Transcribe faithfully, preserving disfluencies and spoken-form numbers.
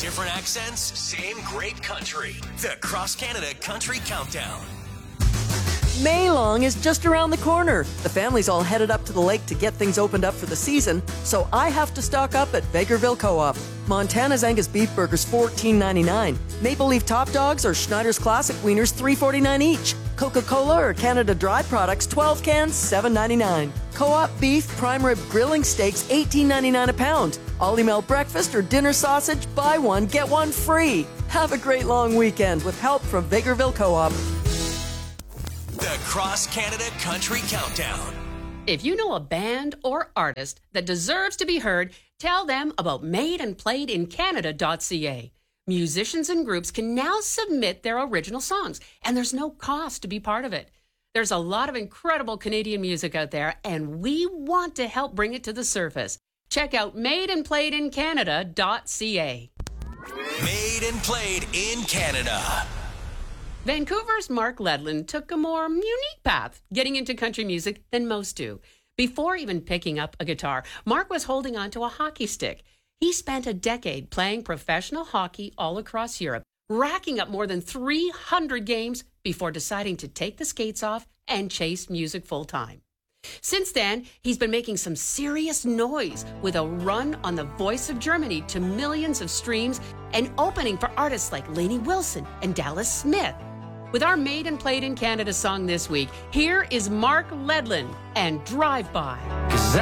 Different accents, same great country. The Cross Canada Country Countdown. May Long is just around the corner. The family's all headed up to the lake to get things opened up for the season, so I have to stock up at Vegreville Co-op. Montana's Angus Beef Burgers fourteen ninety-nine. Maple Leaf Top Dogs or Schneider's Classic Wieners three forty-nine each. Coca-Cola or Canada Dry Products twelve cans seven ninety-nine. Co-op Beef Prime Rib Grilling Steaks eighteen ninety-nine a pound. Ollie Mel Breakfast or Dinner Sausage, buy one, get one free. Have a great long weekend with help from Vegreville Co-op. The Cross Canada Country Countdown. If you know a band or artist that deserves to be heard, tell them about made and played in canada dot c a. Musicians and groups can now submit their original songs, and there's no cost to be part of it. There's a lot of incredible Canadian music out there, and we want to help bring it to the surface. Check out made and played in canada dot c a. Made and played in Canada. Vancouver's Mark Ledlin took a more unique path getting into country music than most do. Before even picking up a guitar, Mark was holding on to a hockey stick. He spent a decade playing professional hockey all across Europe, racking up more than three hundred games before deciding to take the skates off and chase music full time. Since then, he's been making some serious noise with a run on The Voice of Germany to millions of streams and opening for artists like Lainey Wilson and Dallas Smith. With our Made and Played in Canada song this week, here is Mark Ledlin and Drive By.